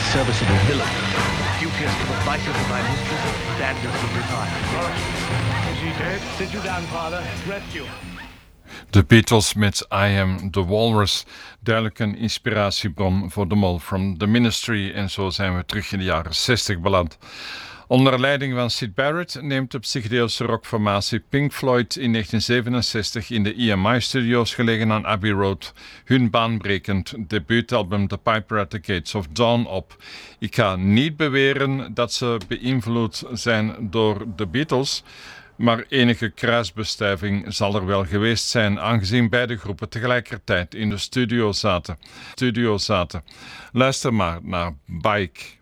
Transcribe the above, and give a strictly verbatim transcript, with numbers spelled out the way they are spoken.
serviceable villain. Duteous to the vices of thy mistress, standard to retire. Is he dead? Sit you down, father. Rest you. The Beatles met I Am The Walrus. Duidelijk een inspiratiebron voor de Mol from the Ministry. En zo zijn we terug in de jaren zestig beland. Onder leiding van Syd Barrett neemt de psychedelische rockformatie Pink Floyd in negentien zevenenzestig in de E M I-studio's gelegen aan Abbey Road hun baanbrekend debuutalbum The Piper at the Gates of Dawn op. Ik ga niet beweren dat ze beïnvloed zijn door de Beatles, maar enige kruisbestuiving zal er wel geweest zijn, aangezien beide groepen tegelijkertijd in de studio zaten. Studio zaten. Luister maar naar Bike.